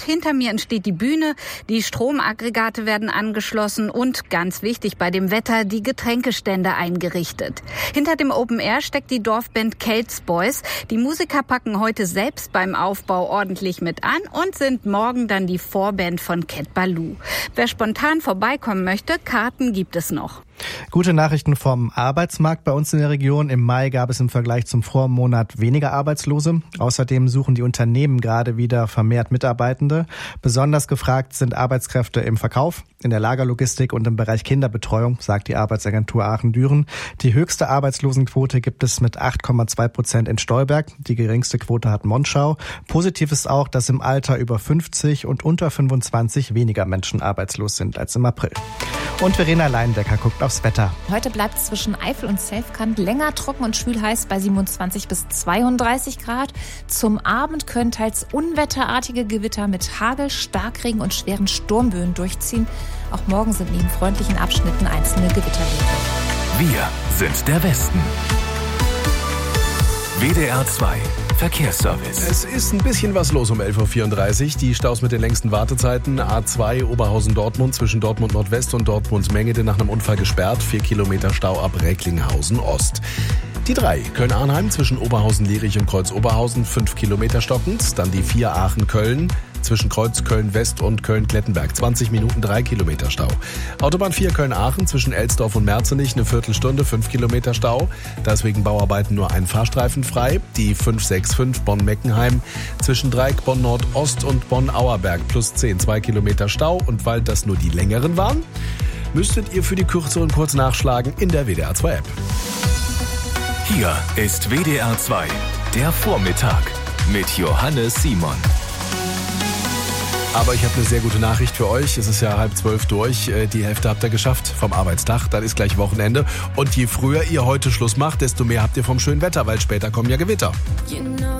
Set. Hinter mir entsteht die Bühne, die Stromaggregate werden angeschlossen und, ganz wichtig bei dem Wetter, die Getränkestände eingerichtet. Hinter dem Open Air steckt die Dorfband Kelts Boys. Die Musiker packen heute selbst beim Aufbau ordentlich mit an und sind morgen dann die Vorband von Cat Ballou. Wer spontan vorbeikommen möchte, Karten gibt es noch. Gute Nachrichten vom Arbeitsmarkt bei uns in der Region. Im Mai gab es im Vergleich zum Vormonat weniger Arbeitslose. Außerdem suchen die Unternehmen gerade wieder vermehrt Mitarbeitende. Besonders gefragt sind Arbeitskräfte im Verkauf, in der Lagerlogistik und im Bereich Kinderbetreuung, sagt die Arbeitsagentur Aachen-Düren. Die höchste Arbeitslosenquote gibt es mit 8,2% in Stolberg. Die geringste Quote hat Monschau. Positiv ist auch, dass im Alter über 50 und unter 25 weniger Menschen arbeitslos sind als im April. Und Verena Leindecker guckt aufs Wetter. Heute bleibt es zwischen Eifel und Selfkant länger trocken und schwül heiß bei 27 bis 32 Grad. Zum Abend können teils unwetterartige Gewitter mit Hagel, Starkregen und schweren Sturmböen durchziehen. Auch morgen sind neben freundlichen Abschnitten einzelne Gewitter möglich. Wir sind der Westen. WDR 2 Verkehrsservice. Es ist ein bisschen was los um 11.34 Uhr. Die Staus mit den längsten Wartezeiten. A2 Oberhausen-Dortmund zwischen Dortmund Nordwest und Dortmund Mengede nach einem Unfall gesperrt. 4 Kilometer Stau ab Recklinghausen Ost. Die 3 Köln-Arnheim zwischen Oberhausen-Lierich und Kreuz-Oberhausen 5 Kilometer stockend. Dann die 4 Aachen-Köln zwischen Kreuz Köln-West und Köln-Klettenberg 20 Minuten 3 Kilometer Stau. Autobahn 4 Köln-Aachen zwischen Elsdorf und Merzenich eine Viertelstunde 5 Kilometer Stau. Da ist wegen Bauarbeiten nur ein Fahrstreifen frei. Die 565 Bonn-Meckenheim zwischen Dreieck Bonn-Nordost und Bonn-Auerberg plus 10 2 Kilometer Stau. Und weil das nur die längeren waren, müsstet ihr für die kürzeren kurz nachschlagen in der WDR 2 App. Hier ist WDR 2, der Vormittag mit Johannes Simon. Aber ich habe eine sehr gute Nachricht für euch. Es ist ja 11:30 durch. Die Hälfte habt ihr geschafft vom Arbeitstag. Dann ist gleich Wochenende. Und je früher ihr heute Schluss macht, desto mehr habt ihr vom schönen Wetter, weil später kommen ja Gewitter. You know